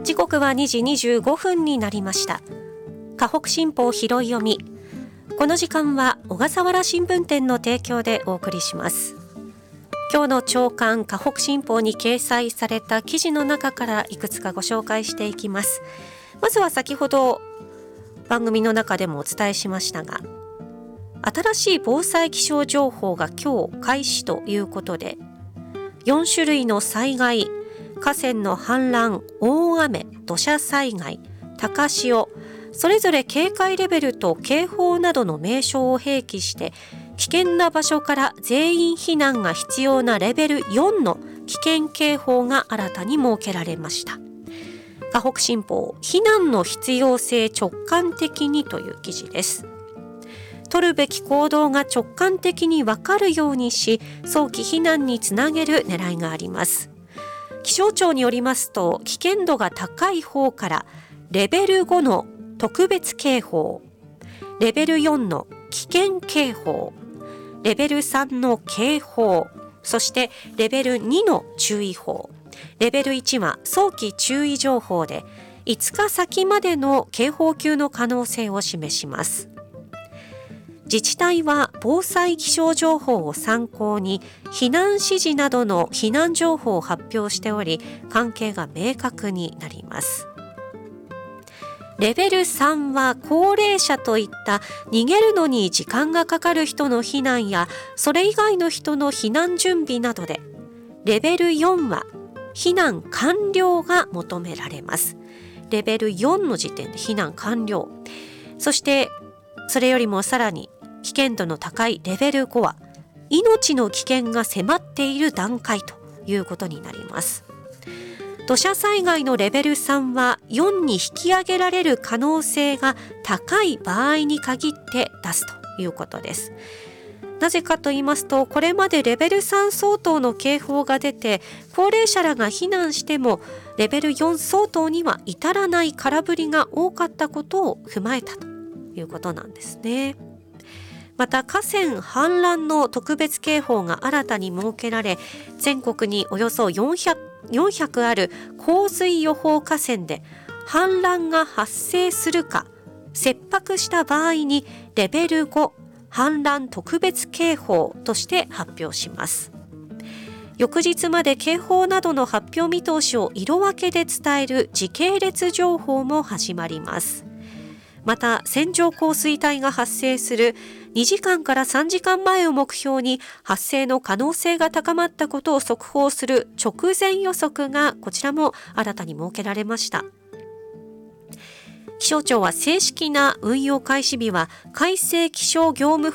時刻は2時25分になりました。河北新報拾い読み。この時間は小笠原新聞店の提供でお送りします。今日の朝刊河北新報に掲載された記事の中からいくつかご紹介していきます。まずは先ほど番組の中でもお伝えしましたが、新しい防災気象情報が今日開始ということで、4種類の災害、河川の氾濫、大雨、土砂災害、高潮、それぞれ警戒レベルと警報などの名称を併記して、危険な場所から全員避難が必要なレベル4の危険警報が新たに設けられました。河北新報、避難の必要性直感的にという記事です。取るべき行動が直感的に分かるようにし、早期避難につなげる狙いがあります。気象庁によりますと、危険度が高い方からレベル5の特別警報、レベル4の危険警報、レベル3の警報、そしてレベル2の注意報、レベル1は早期注意情報で5日先までの警報級の可能性を示します。自治体は防災気象情報を参考に避難指示などの避難情報を発表しており、関係が明確になります。レベル3は高齢者といった逃げるのに時間がかかる人の避難やそれ以外の人の避難準備などで、レベル4は避難完了が求められます。レベル4の時点で避難完了。そしてそれよりもさらに危険度の高いレベル5は命の危険が迫っている段階ということになります。土砂災害のレベル3は4に引き上げられる可能性が高い場合に限って出すということです。なぜかと言いますと、これまでレベル3相当の警報が出て、高齢者らが避難してもレベル4相当には至らない空振りが多かったことを踏まえたということなんですね。また河川氾濫の特別警報が新たに設けられ、全国におよそ400ある洪水予報河川で氾濫が発生するか切迫した場合にレベル5氾濫特別警報として発表します。翌日まで警報などの発表見通しを色分けで伝える時系列情報も始まります。また線状降水帯が発生する2時間から3時間前を目標に発生の可能性が高まったことを速報する直前予測がこちらも新たに設けられました。気象庁は正式な運用開始日は改正気象業務